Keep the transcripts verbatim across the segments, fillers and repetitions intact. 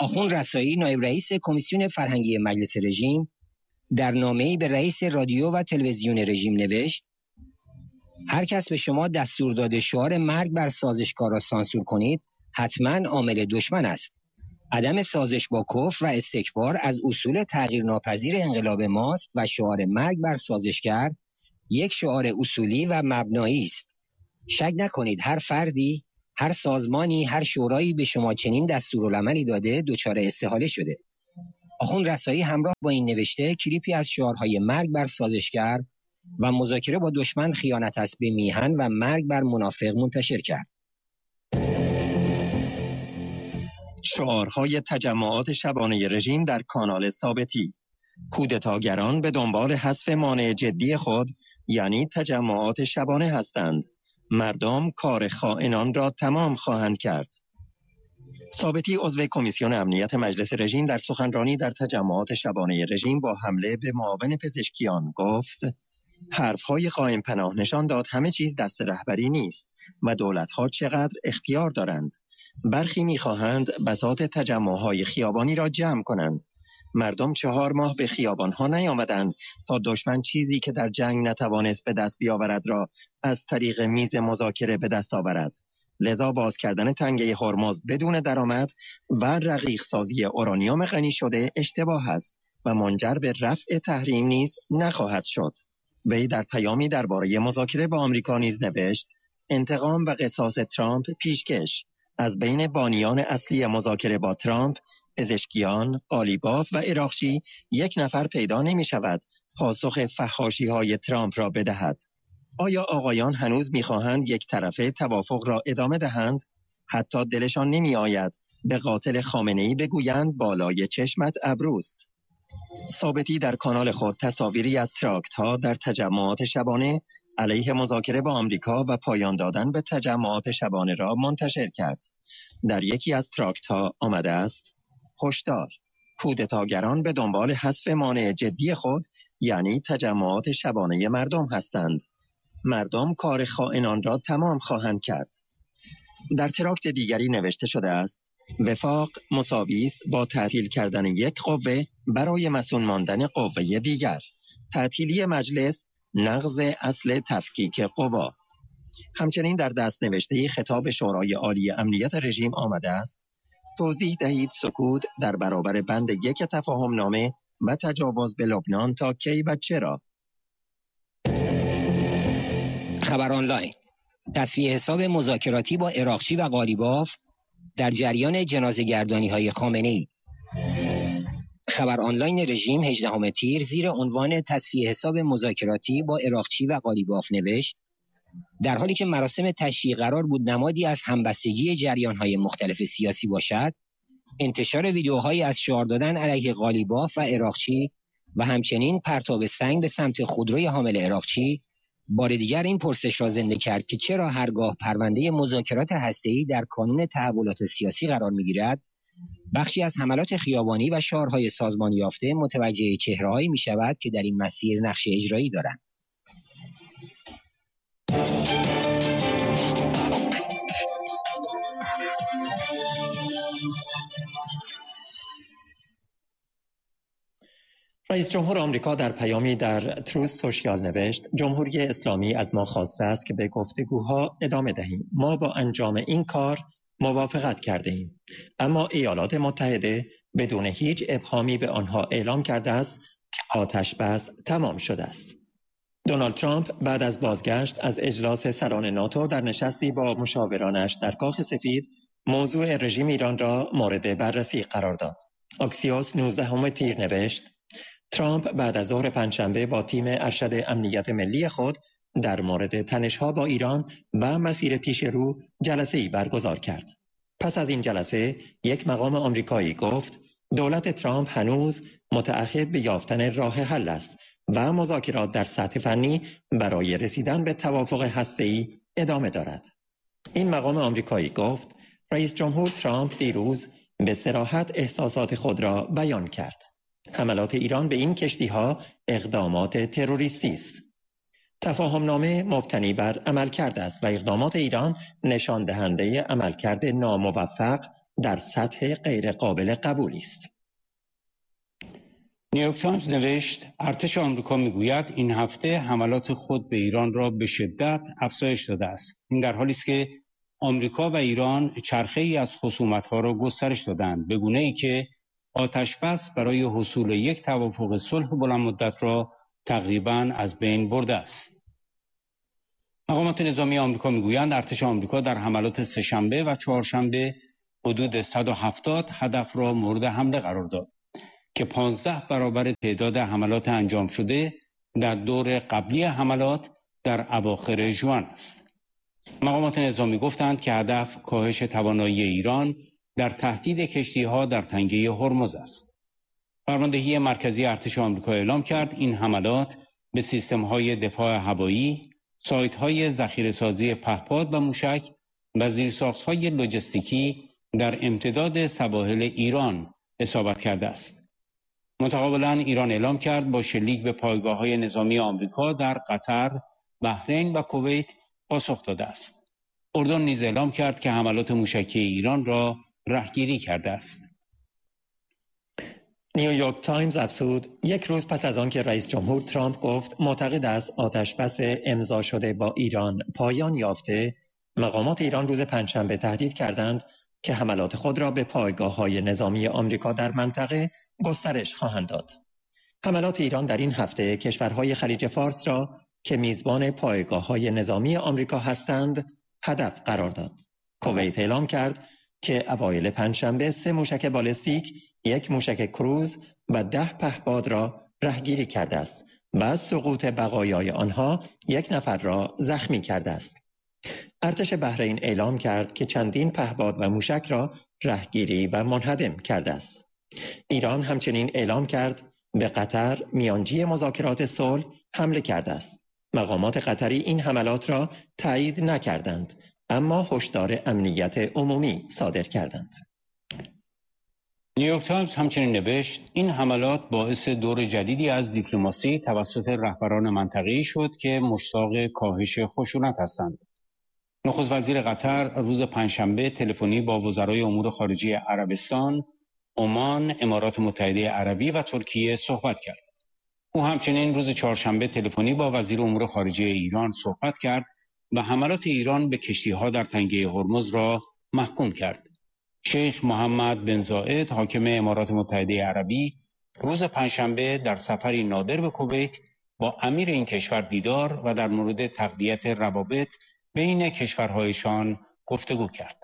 آخوند رسایی نایب رئیس کمیسیون فرهنگی مجلس رژیم در نامه‌ای به رئیس رادیو و تلویزیون رژیم نوشت: هر کس به شما دستور داده شعار مرگ بر سازشکارا سانسور کنید، حتما عامل دشمن است. عدم سازش با کفر و استکبار از اصول تغییر ناپذیر انقلاب ماست و شعار مرگ بر سازشگر یک شعار اصولی و مبنایی است. شک نکنید هر فردی، هر سازمانی، هر شورایی به شما چنین دستورالعملی داده دچار استحاله شده. آخوند رسایی همراه با این نوشته کلیپی از شعارهای مرگ بر سازشگر و مذاکره با دشمن خیانت است به میهن و مرگ بر منافق منتشر کرد. شعارهای تجمعات شبانه رژیم در کانال ثابتی. کودتاگران به دنبال حذف مانع جدی خود یعنی تجمعات شبانه هستند. مردم کار خائنان را تمام خواهند کرد. ثابتی عضو کمیسیون امنیت مجلس رژیم در سخنرانی در تجمعات شبانه رژیم با حمله به معاون پزشکیان گفت: حرفهای قائم پناه نشان داد همه چیز دست رهبری نیست و دولت‌ها چقدر اختیار دارند. برخی می‌خواهند بساط تجمع‌های خیابانی را جمع کنند. مردم چهار ماه به خیابان‌ها نیامدند تا دشمن چیزی که در جنگ نتوانست به دست بیاورد را از طریق میز مذاکره به دست آورد. لذا باز کردن تنگه هرمز بدون درآمد و رقیق سازی اورانیوم غنی شده اشتباه است و منجر به رفع تحریم نیز نخواهد شد. وی در پیامی درباره مذاکره با آمریکا نیز نوشت: انتقام و قصاص ترامپ پیشکش. از بین بانیان اصلی مذاکره با ترامپ، پزشکیان، قالیباف و عراقچی یک نفر پیدا نمی شود پاسخ فحاشی های ترامپ را بدهد. آیا آقایان هنوز می خواهند یک طرفه توافق را ادامه دهند؟ حتی دلشان نمی آید به قاتل خامنه‌ای بگویند بالای چشمت ابروست. ثابتی در کانال خود تصاویری از تراکت ها در تجمعات شبانه علیه مذاکره با آمریکا و پایان دادن به تجمعات شبانه را منتشر کرد. در یکی از تراکت ها آمده است: هشدار، کودتاگران به دنبال حذف مانع جدی خود یعنی تجمعات شبانه مردم هستند. مردم کار خائنان را تمام خواهند کرد. در تراکت دیگری نوشته شده است: وفاق مساوی است با تعطیل کردن یک قوه برای مصون ماندن قوه دیگر. تعطیلی مجلس نقض اصل تفکیک قوا. همچنین در دست نوشته خطاب شورای عالی امنیت رژیم آمده است: توضیح دهید سکوت در برابر بند یک تفاهم نامه و تجاوز به لبنان تا کی و چرا؟ خبر آنلاین. تصفیه حساب مذاکراتی با عراقچی و قالیباف در جریان جنازه‌گردانی‌های خامنه‌ای. خبر آنلاین رژیم هجدهم تیر زیر عنوان تصفیه حساب مذاکراتی با عراقچی و قالیباف نوشت: در حالی که مراسم تشییع قرار بود نمادی از همبستگی جریان‌های مختلف سیاسی باشد، انتشار ویدیوهایی از شعار دادن علیه قالیباف و عراقچی و همچنین پرتاب سنگ به سمت خودروی حامل عراقچی بار دیگر این پرسش را زنده کرد که چرا هرگاه پرونده مذاکرات هسته‌ای در کانون تحولات سیاسی قرار می‌گیرد، بخشی از حملات خیابانی و شعارهای سازمان یافته متوجه چهره‌هایی می‌شود که در این مسیر نقش اجرایی دارند. رئیس جمهور آمریکا در پیامی در تروث سوشیال نوشت: جمهوری اسلامی از ما خواسته است که به گفتگوها ادامه دهیم. ما با انجام این کار موافقت کرده ایم، اما ایالات متحده بدون هیچ ابهامی به آنها اعلام کرده است که آتش بس تمام شده است. دونالد ترامپ بعد از بازگشت از اجلاس سران ناتو در نشستی با مشاورانش در کاخ سفید موضوع رژیم ایران را مورد بررسی قرار داد. اکسیوس نوزدهم تیر نوشت: ترامپ بعد از ظهر پنجشنبه با تیم ارشد امنیت ملی خود در مورد تنش‌ها با ایران و مسیر پیش رو جلسه‌ای برگزار کرد. پس از این جلسه یک مقام آمریکایی گفت دولت ترامپ هنوز متعهد به یافتن راه حل است و مذاکرات در سطح فنی برای رسیدن به توافق هسته‌ای ادامه دارد. این مقام آمریکایی گفت رئیس جمهور ترامپ دیروز به صراحت احساسات خود را بیان کرد. حملات ایران به این کشتی‌ها اقدامات تروریستی است. تفاهمنامه مبتنی بر عملکرد است و اقدامات ایران نشان دهنده عملکرد ناموفق در سطح غیر قابل قبولی است. نیویورک تایمز نوشت ارتش آمریکا میگوید این هفته حملات خود به ایران را به شدت افزایش داده است. این در حالی است که آمریکا و ایران چرخه‌ای از خصومت‌ها را گسترش دادند، به گونه‌ای که آتش‌بس برای حصول یک توافق صلح بلند مدت را تقریباً از بین برده است. مقامات نظامی آمریکا میگویند ارتش آمریکا در حملات سه‌شنبه و چهارشنبه حدود صد و هفتاد هدف را مورد حمله قرار داد که پانزده برابر تعداد حملات انجام شده در دور قبلی حملات در اواخر ژوئن است. مقامات نظامی گفتند که هدف کاهش توانایی ایران در تهدید کشتی‌ها در تنگه هرمز است. فرماندهی مرکزی ارتش آمریکا اعلام کرد این حملات به سیستم‌های دفاع هوایی، سایت‌های ذخیره‌سازی پهپاد و موشک و زیرساخت‌های لوجستیکی در امتداد سواحل ایران اصابت کرده است. متقابلاً ایران اعلام کرد با شلیک به پایگاه‌های نظامی آمریکا در قطر، بحرین و کویت پاسخ داده است. اردن نیز اعلام کرد که حملات موشکی ایران را رهگیری کرده است. نیویورک تایمز افزود یک روز پس از آنکه رئیس جمهور ترامپ گفت معتقد است آتشبس امضا شده با ایران پایان یافته، مقامات ایران روز پنجشنبه تهدید کردند که حملات خود را به پایگاه‌های نظامی آمریکا در منطقه گسترش خواهند داد. حملات ایران در این هفته کشورهای خلیج فارس را که میزبان پایگاه‌های نظامی آمریکا هستند هدف قرار داد. کویت اعلام کرد که اوایل پنجشنبه سه موشک بالستیک، یک موشک کروز و ده پهپاد را رهگیری کرده است و از سقوط بقایای آنها یک نفر را زخمی کرده است. ارتش بحرین اعلام کرد که چندین پهپاد و موشک را رهگیری و منهدم کرده است. ایران همچنین اعلام کرد به قطر میانجی مذاکرات صلح حمله کرده است. مقامات قطری این حملات را تایید نکردند، اما هشدار امنیت عمومی صادر کردند. نیویورک تایمز همچنین نوشت این حملات باعث دور جدیدی از دیپلماسی توسط رهبران منطقه‌ای شد که مشتاق کاهش خشونت هستند. نخست وزیر قطر روز پنجشنبه تلفنی با وزرای امور خارجه عربستان، عمان، امارات متحده عربی و ترکیه صحبت کرد. او همچنین روز چهارشنبه تلفنی با وزیر امور خارجه ایران صحبت کرد و حملات ایران به کشتی‌ها در تنگه هرمز را محکوم کرد. شیخ محمد بن زاید حاکم امارات متحده عربی روز پنجشنبه در سفری نادر به کویت با امیر این کشور دیدار و در مورد تقویت روابط بین کشورهایشان گفتگو کرد.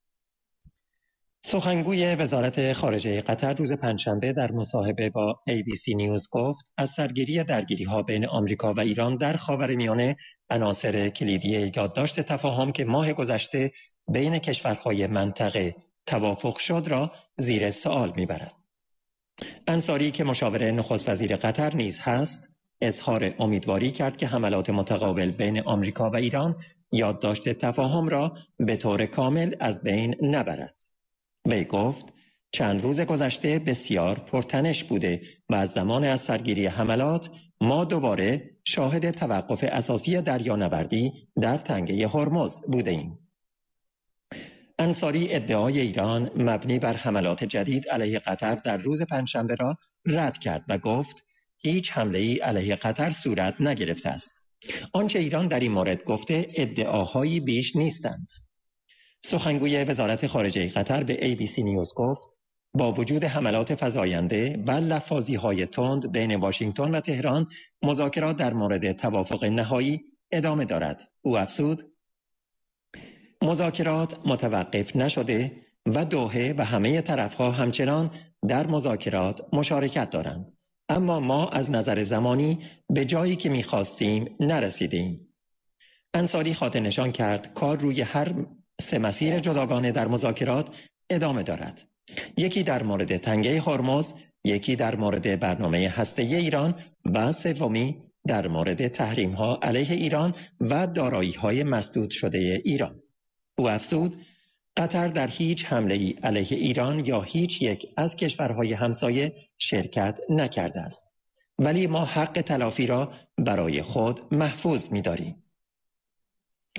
سخنگوی وزارت خارجه قطر روز پنجشنبه در مصاحبه با ای بی سی نیوز گفت از سرگیری درگیری‌ها بین آمریکا و ایران در خاورمیانه عناصر کلیدی یادداشت تفاهم که ماه گذشته بین کشورهای منطقه توافق شد را زیر سوال می‌برد. انصاری که مشاور نخست وزیر قطر نیز هست، اظهار امیدواری کرد که حملات متقابل بین آمریکا و ایران یادداشت تفاهم را به طور کامل از بین نبرد. وی گفت چند روز گذشته بسیار پرتنش بوده و از زمان از سرگیری حملات ما دوباره شاهد توقف اساسی دریانوردی در تنگه هرمز بوده ایم. انصاری ادعای ایران مبنی بر حملات جدید علیه قطر در روز پنجشنبه را رد کرد و گفت هیچ حمله‌ای علیه قطر صورت نگرفته است. آنچه ایران در این مورد گفته ادعاهایی بیش نیستند. سخنگوی وزارت خارجه قطر به ای بی سی نیوز گفت با وجود حملات فزاینده و لفاظی‌های تند بین واشنگتن و تهران، مذاکرات در مورد توافق نهایی ادامه دارد. او افزود مذاکرات متوقف نشده و دوحه و همه طرف‌ها همچنان در مذاکرات مشارکت دارند، اما ما از نظر زمانی به جایی که می‌خواستیم نرسیدیم. انصاری خاطر نشان کرد کار روی هر سه مسیر جداگانه در مذاکرات ادامه دارد. یکی در مورد تنگه هرمز، یکی در مورد برنامه هسته‌ای ایران و سومی در مورد تحریم‌ها علیه ایران و دارایی‌های مسدود شده ایران. او افزود قطر در هیچ حمله‌ای علیه ایران یا هیچ یک از کشورهای همسایه شرکت نکرده است، ولی ما حق تلافی را برای خود محفوظ می‌داریم.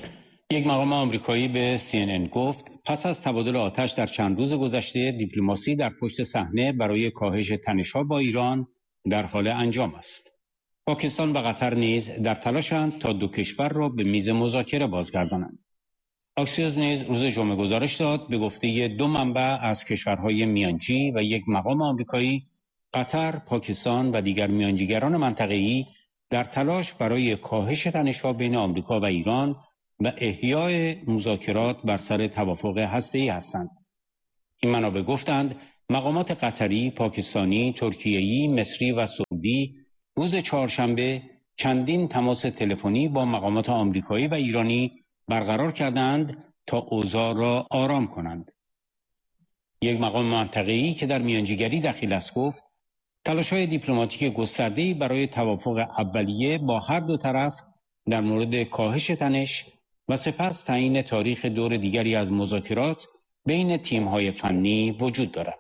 یک مقام آمریکایی به سی ان ان گفت پس از تبادل آتش در چند روز گذشته دیپلماسی در پشت صحنه برای کاهش تنش‌ها با ایران در حال انجام است. پاکستان و قطر نیز در تلاشند تا دو کشور را به میز مذاکره بازگردانند. آکسیوس نیز روز جمعه گزارش داد به گفته دو منبع از کشورهای میانجی و یک مقام آمریکایی، قطر، پاکستان و دیگر میانجیگران منطقه‌ای در تلاش برای کاهش تنش‌ها بین آمریکا و ایران و احیای مذاکرات بر سر توافق هسته‌ای هستند. این منابع گفتند مقامات قطری، پاکستانی، ترکیه‌ای، مصری و سعودی روز چهارشنبه چندین تماس تلفنی با مقامات آمریکایی و ایرانی برقرار کردند تا اوضاع را آرام کنند. یک مقام منطقه‌ای که در میانجیگری دخیل است گفت تلاش‌های دیپلماتیک گسترده‌ای برای توافق اولیه با هر دو طرف در مورد کاهش تنش و سپس تعیین تاریخ دور دیگری از مذاکرات بین تیم‌های فنی وجود دارد.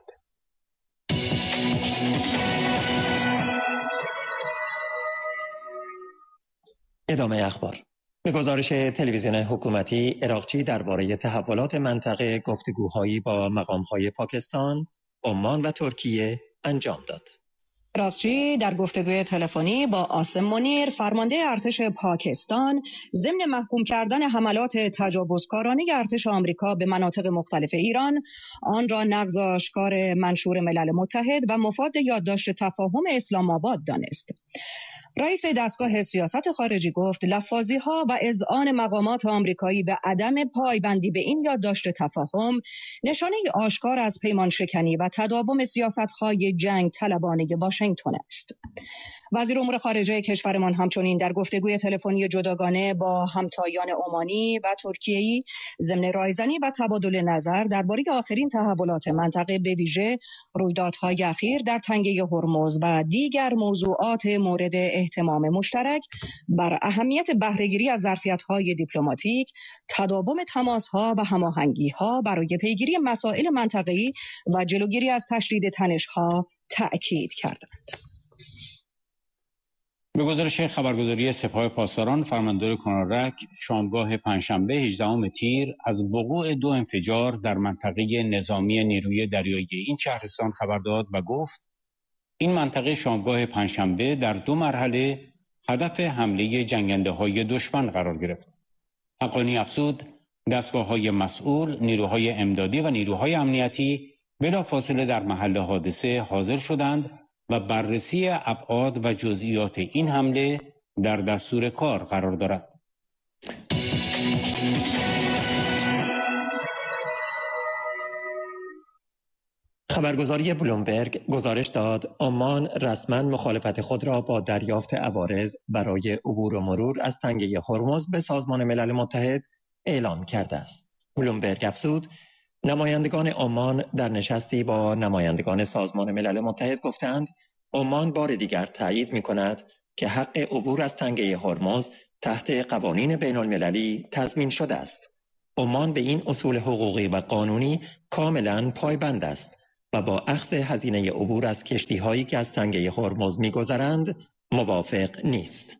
ادامه اخبار. به گزارش تلویزیون حکومتی، عراقچی درباره تحولات منطقه گفتگوهایی با مقام‌های پاکستان، عمان و ترکیه انجام داد. عراقچی در گفتگوی تلفنی با عاصم منیر، فرمانده ارتش پاکستان، ضمن محکوم کردن حملات تجاوزکارانه ارتش آمریکا به مناطق مختلف ایران، آن را نقض آشکار منشور ملل متحد و مفاد یادداشت تفاهم اسلام آباد دانست. رئیس دستگاه سیاست خارجی گفت لفاظی‌ها و اذعان مقامات آمریکایی به عدم پایبندی به این یادداشت تفاهم نشانه آشکار از پیمان شکنی و تداوم سیاست‌های جنگ طلبانه واشنگتن است. وزیر امور خارجه کشورمان همچنین در گفتگوی تلفنی جداگانه با همتایان عمانی و ترکیه‌ای ضمن رایزنی و تبادل نظر درباره آخرین تحولات منطقه، به ویژه رویدادهای اخیر در تنگه هرمز و دیگر موضوعات مورد اهتمام مشترک، بر اهمیت بهره‌گیری از ظرفیت‌های دیپلماتیک، تداوم تماس‌ها و هماهنگی‌ها برای پیگیری مسائل منطقه‌ای و جلوگیری از تشدید تنش‌ها تأکید کردند. به گزارش خبرگزاری سپاه پاسداران، فرماندار کنارک شامگاه پنجشنبه هجدهم تیر از وقوع دو انفجار در منطقه نظامی نیروی دریایی این شهرستان خبر داد و گفت این منطقه شامگاه پنجشنبه در دو مرحله هدف حمله جنگنده‌های دشمن قرار گرفت. حقانی افزود دستگاه‌های مسئول، نیروهای امدادی و نیروهای امنیتی بلافاصله در محل حادثه حاضر شدند و بررسی ابعاد و جزئیات این حمله در دستور کار قرار دارد. خبرگزاری بلومبرگ گزارش داد عمان رسما مخالفت خود را با دریافت عوارض برای عبور و مرور از تنگه هرمز به سازمان ملل متحد اعلام کرده است. بلومبرگ افزود نمایندگان عمان در نشستی با نمایندگان سازمان ملل متحد گفتند عمان بار دیگر تایید می‌کند که حق عبور از تنگه هرمز تحت قوانین بین المللی تضمین شده است. عمان به این اصول حقوقی و قانونی کاملا پایبند است و با اخذ هزینه عبور از کشتی‌هایی که از تنگه هرمز می‌گذرند موافق نیست.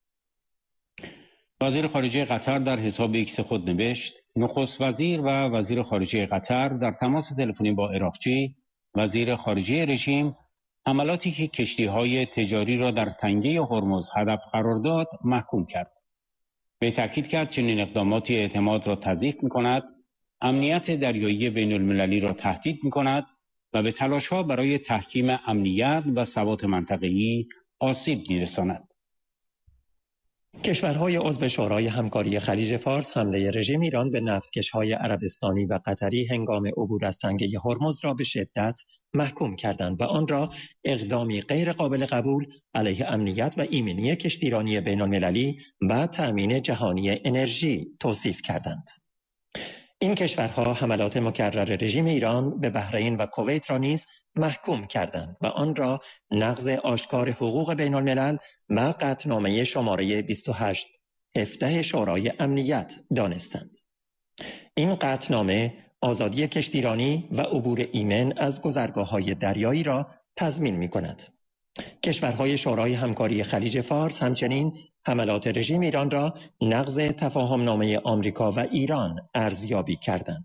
وزیر خارجه قطر در حساب ایکس خود نوشت نخست وزیر و وزیر خارجه قطر در تماس تلفنی با عراقچی، وزیر خارجه رژیم، حملاتی که کشتی‌های تجاری را در تنگه هرمز هدف قرار داد محکوم کرد. به تاکید کرد چنین اقداماتی اعتماد را تضعیف می‌کند، امنیت دریایی بین المللی را تهدید می‌کند و به تلاش‌ها برای تحکیم امنیت و ثبات منطقه‌ای آسیب می‌رساند. کشورهای عضو شورای همکاری خلیج فارس حمله رژیم ایران به نفتکش‌های عربستانی و قطری هنگام عبور از تنگه هرمز را به شدت محکوم کردند و آن را اقدامی غیر قابل قبول علیه امنیت و ایمنی کشتیرانی بین‌المللی و تأمین جهانی انرژی توصیف کردند. این کشورها حملات مکرر رژیم ایران به بحرین و کویت را نیز محکوم کردند و آن را نقض آشکار حقوق بین الملل و قطعنامه شماره بیست و هشت هفده شورای امنیت دانستند. این قطعنامه آزادی کشتیرانی و عبور ایمن از گذرگاه‌های دریایی را تضمین می‌کند. کشورهای شورای همکاری خلیج فارس همچنین حملات رژیم ایران را نقض تفاهمنامه آمریکا و ایران ارزیابی کردند.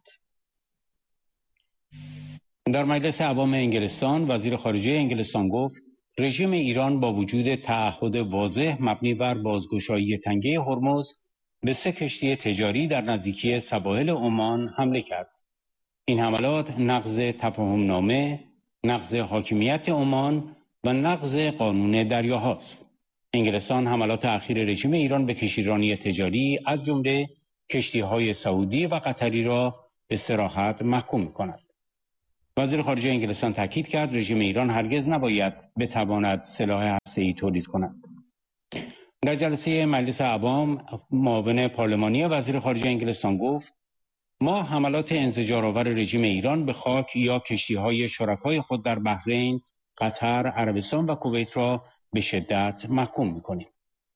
در مجلس عوام انگلستان وزیر خارجه انگلستان گفت رژیم ایران با وجود تعهد واضح مبنی بر بازگشایی تنگه هرمز به سه کشتی تجاری در نزدیکی سواحل عمان حمله کرد. این حملات نقض تفاهمنامه، نقض حاکمیت عمان و نقض قانون دریاهاست. انگلستان حملات اخیر رژیم ایران به کشتیرانی تجاری از جمله کشتی‌های سعودی و قطری را به صراحت محکوم می‌کند. وزیر خارجه انگلستان تاکید کرد رژیم ایران هرگز نباید بتواند سلاح هسته‌ای تولید کند. در جلسه مجلس عوام معاون پارلمانی وزیر خارجه انگلستان گفت ما حملات انزجارآور رژیم ایران به خاک یا کشتی‌های شرکای خود در بحرین، قطر، عربستان و کویت را به شدت محکوم می‌کنیم.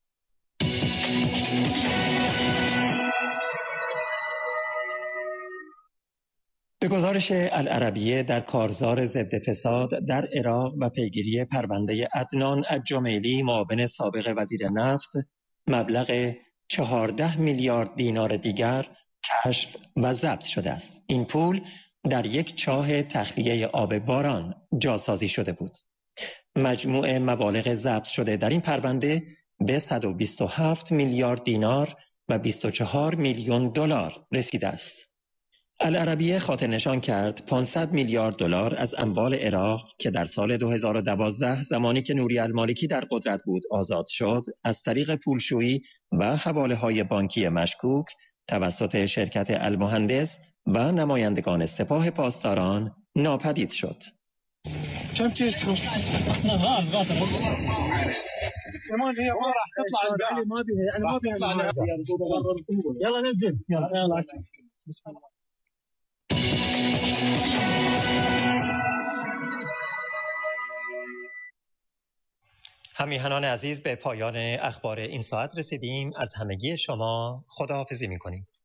به گزارش العربیه در کارزار ضد فساد در عراق و پیگیری پرونده عدنان الجمیلی معاون سابق وزیر نفت مبلغ چهارده میلیارد دینار دیگر کشف و ضبط شده است. این پول در یک چاه تخلیه آب باران جاسازی شده بود. مجموع مبالغ ضبط شده در این پرونده به صد و بیست و هفت میلیارد دینار و بیست و چهار میلیون دلار رسیده است. العربیه خاطر نشان کرد پانصد میلیارد دلار از اموال عراق که در سال دو هزار و دوازده زمانی که نوری المالکی در قدرت بود آزاد شد، از طریق پولشویی و حواله‌های بانکی مشکوک توسط شرکت المهندس و نمایندگان سپاه پاسداران ناپدید شد. كم تيس ما هي ما راح تطلع الباقي ما بيها انا ما بيها يلا نزل يلا يلا بسم الله. همیهنان عزیز به پایان اخبار این ساعت رسیدیم. از همگی شما خداحافظی می‌کنیم.